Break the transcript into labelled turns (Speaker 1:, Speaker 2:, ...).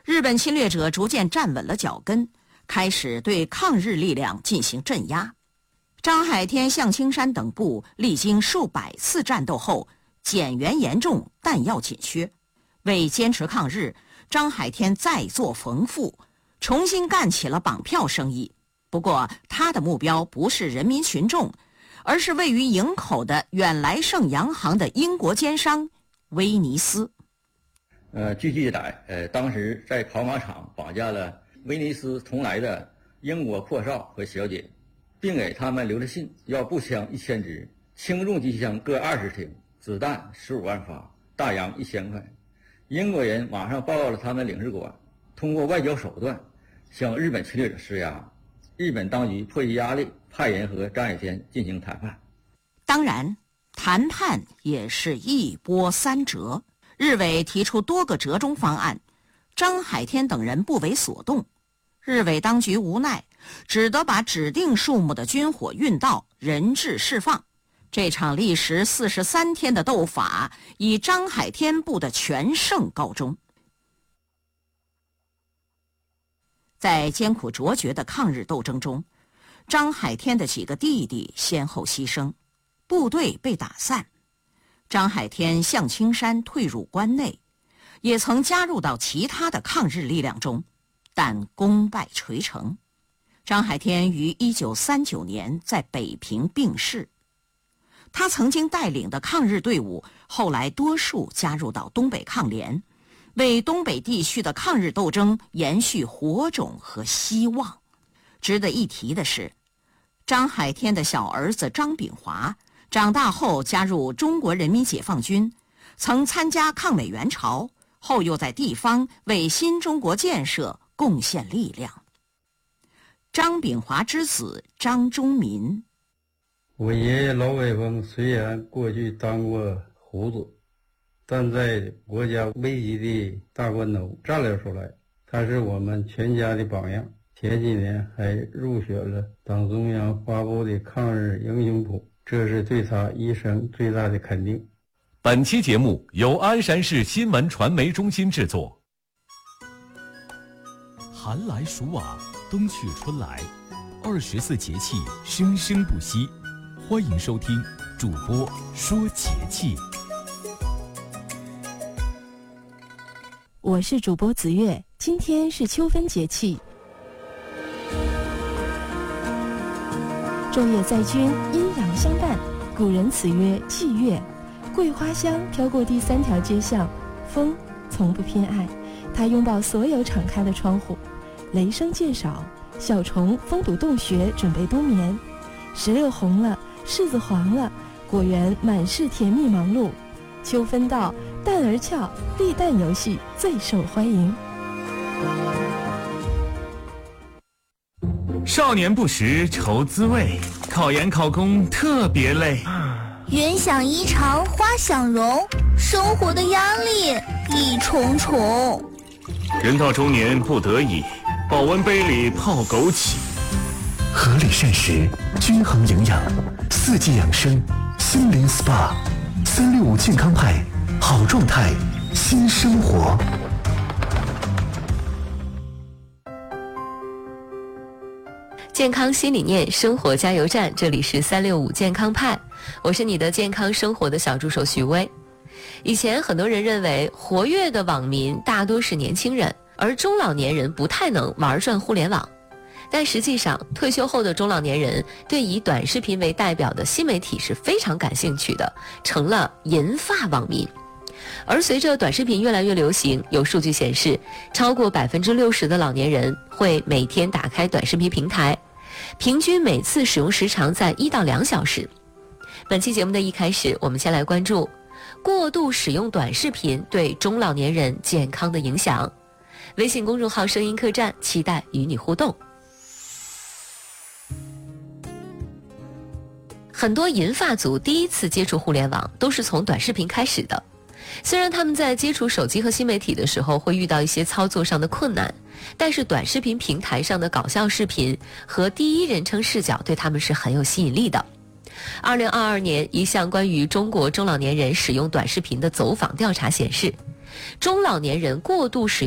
Speaker 1: 日本侵略者逐渐站稳了脚跟，开始对抗日力量进行镇压。张海天、向青山等部历经数百次战斗后，减员严重，弹药紧缺。为坚持抗日，张海天再做缝复，重新干起了绑票生意。不过他的目标不是人民群众，而是位于营口的远来盛洋行的英国奸商威尼斯。
Speaker 2: 据记载，当时在跑马场绑架了威尼斯同来的英国阔少和小姐，并给他们留了信，要步枪1000支，轻重机枪各20挺，子弹15万发，大洋1000块。英国人马上报告了他们领事馆，通过外交手段向日本侵略者施压。日本当局迫于压力，派人和张海天进行谈判。
Speaker 1: 当然，谈判也是一波三折。日伪提出多个折中方案，张海天等人不为所动。日伪当局无奈，只得把指定数目的军火运到，人质释放。这场历时43天的斗法以张海天部的全胜告终。在艰苦卓绝的抗日斗争中，张海天的几个弟弟先后牺牲，部队被打散。张海天、向青山退入关内，也曾加入到其他的抗日力量中，但功败垂成。张海天于1939年在北平病逝。他曾经带领的抗日队伍后来多数加入到东北抗联，为东北地区的抗日斗争延续火种和希望。值得一提的是，张海天的小儿子张炳华长大后加入中国人民解放军，曾参加抗美援朝，后又在地方为新中国建设贡献力量。张炳华之子张忠民，
Speaker 3: 我爷爷老北风虽然过去当过胡子，但在国家危急的大关头站了出来，他是我们全家的榜样。前几年还入选了党中央发布的抗日英雄谱，这是对他一生最大的肯定。
Speaker 4: 本期节目由鞍山市新闻传媒中心制作。寒来暑往，冬去春来，24节气生生不息。欢迎收听主播说节气。
Speaker 5: 我是主播子月，今天是秋分节气。昼夜在君，阴阳相伴，古人此曰祭月。桂花香飘过第3条街巷，风从不偏爱，它拥抱所有敞开的窗户。雷声渐少，小虫封堵洞穴，准备冬眠。石榴红了，柿子黄了，果园满是甜蜜忙碌。秋分到，蛋儿俏，立蛋游戏最受欢迎。
Speaker 6: 少年不识愁滋味，考研考公特别累。
Speaker 7: 云想衣裳花想容，生活的压力一重重。
Speaker 6: 人到中年不得已，保温杯里泡枸杞。
Speaker 8: 合理膳食，均衡营养，4季养生，心灵 SPA，365健康派，好状态，新生活。
Speaker 9: 健康新理念，生活加油站，这里是365健康派，我是你的健康生活的小助手徐薇。以前很多人认为活跃的网民大多是年轻人，而中老年人不太能玩转互联网。但实际上，退休后的中老年人对以短视频为代表的新媒体是非常感兴趣的，成了银发网民。而随着短视频越来越流行，有数据显示，超过60%的老年人会每天打开短视频平台，平均每次使用时长在1到2小时。本期节目的一开始，我们先来关注过度使用短视频对中老年人健康的影响。微信公众号声音客栈期待与你互动。很多银发族第一次接触互联网都是从短视频开始的，虽然他们在接触手机和新媒体的时候会遇到一些操作上的困难，但是短视频平台上的搞笑视频和第一人称视角对他们是很有吸引力的。2022年一项关于中国中老年人使用短视频的走访调查显示，中老年人过度使用